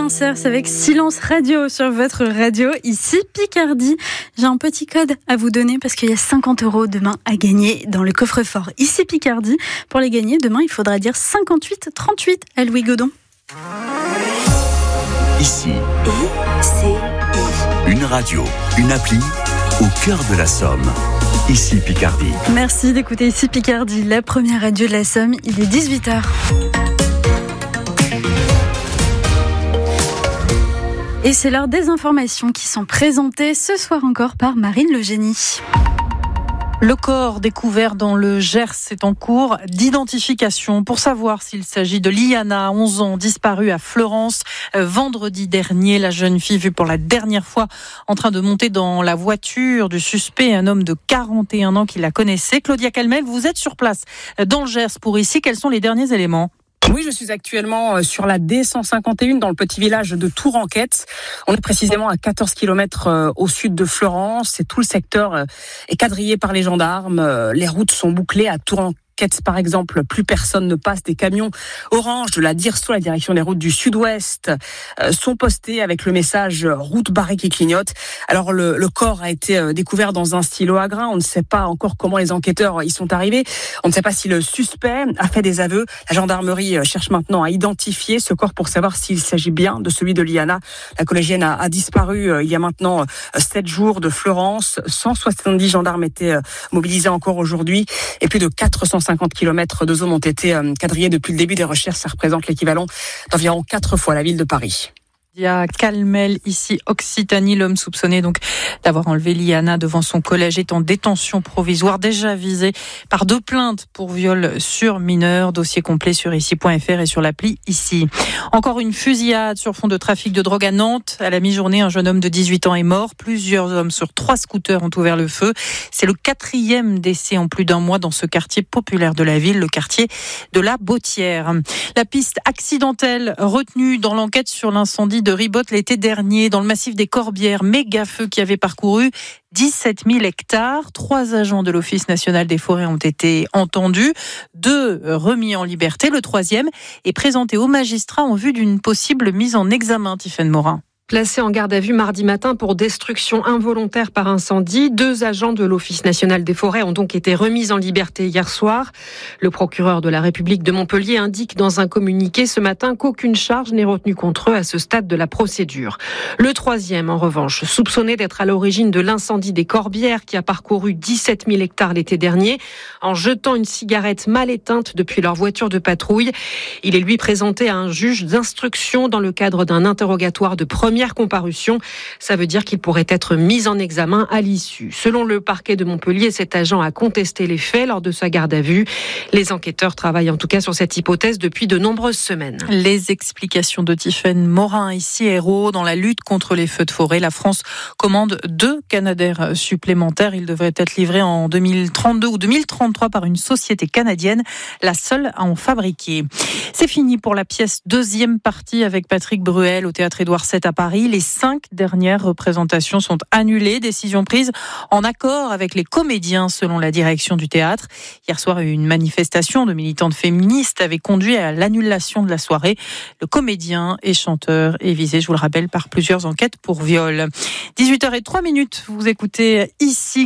Romain Serres avec Silence Radio sur votre radio, ici Picardie. J'ai un petit code à vous donner parce qu'il y a 50 € demain à gagner dans le coffre-fort ici Picardie. Pour les gagner, demain, il faudra dire 58 38 à Louis Godon. Ici, une radio, une appli au cœur de la Somme. Ici Picardie. Merci d'écouter ici Picardie, la première radio de la Somme. Il est 18h. Et c'est l'heure des informations qui sont présentées ce soir encore par Marine Le Génie. Le corps découvert dans le Gers est en cours d'identification pour savoir s'il s'agit de Liana, 11 ans, disparue à Fleurance vendredi dernier. La jeune fille vue pour la dernière fois en train de monter dans la voiture du suspect, un homme de 41 ans qui la connaissait. Claudia Calmel, vous êtes sur place dans le Gers pour ici. Quels sont les derniers éléments ? Oui, je suis actuellement sur la D151 dans le petit village de Touranquette. On est précisément à 14 km au sud de Fleurance et tout le secteur est quadrillé par les gendarmes. Les routes sont bouclées à Touranquette. Par exemple, plus personne ne passe. Des camions orange de la DIRSO, la direction des routes du sud-ouest, sont postés avec le message route barrée qui clignote. Alors le corps a été découvert dans un stylo à grains. On ne sait pas encore comment les enquêteurs y sont arrivés. On ne sait pas si le suspect a fait des aveux. La gendarmerie cherche maintenant à identifier ce corps pour savoir s'il s'agit bien de celui de Liana. La collégienne a disparu il y a maintenant 7 jours de Fleurance. 170 gendarmes étaient mobilisés encore aujourd'hui et plus de 450 km de zone ont été quadrillés depuis le début des recherches. Ça représente l'équivalent d'environ 4 fois la ville de Paris. Il y a Calmel, ici Occitanie. L'homme soupçonné donc d'avoir enlevé Liana devant son collège est en détention provisoire, déjà visé par 2 plaintes pour viol sur mineur. Dossier complet sur ici.fr et sur l'appli Ici. Encore une fusillade sur fond de trafic de drogue à Nantes. À la mi-journée, un jeune homme de 18 ans est mort. Plusieurs hommes sur 3 scooters ont ouvert le feu. C'est le 4e décès en plus d'un mois dans ce quartier populaire de la ville, le quartier de la Bautière. La piste accidentelle retenue dans l'enquête sur l'incendie de Ribotte l'été dernier dans le massif des Corbières, méga feu qui avait parcouru 17 000 hectares. 3 agents de l'Office national des forêts ont été entendus, 2 remis en liberté. Le 3e est présenté au magistrat en vue d'une possible mise en examen. Tiffaine Morin. Placés en garde à vue mardi matin pour destruction involontaire par incendie, 2 agents de l'Office national des forêts ont donc été remis en liberté hier soir. Le procureur de la République de Montpellier indique dans un communiqué ce matin qu'aucune charge n'est retenue contre eux à ce stade de la procédure. Le 3e, en revanche, soupçonné d'être à l'origine de l'incendie des Corbières qui a parcouru 17 000 hectares l'été dernier, en jetant une cigarette mal éteinte depuis leur voiture de patrouille. Il est lui présenté à un juge d'instruction dans le cadre d'un interrogatoire de première comparution. Ça veut dire qu'il pourrait être mis en examen à l'issue. Selon le parquet de Montpellier, cet agent a contesté les faits lors de sa garde à vue. Les enquêteurs travaillent en tout cas sur cette hypothèse depuis de nombreuses semaines. Les explications de Tiffaine Morin, ici héros dans la lutte contre les feux de forêt. La France commande 2 Canadair supplémentaires. Ils devraient être livrés en 2032 ou 2033 par une société canadienne, la seule à en fabriquer. C'est fini pour la pièce 2e partie avec Patrick Bruel au Théâtre Édouard VII à Paris. Les 5 dernières représentations sont annulées, décision prise en accord avec les comédiens selon la direction du théâtre. Hier soir, une manifestation de militantes féministes avait conduit à l'annulation de la soirée. Le comédien et chanteur est visé, je vous le rappelle, par plusieurs enquêtes pour viol. 18h03, vous écoutez Ici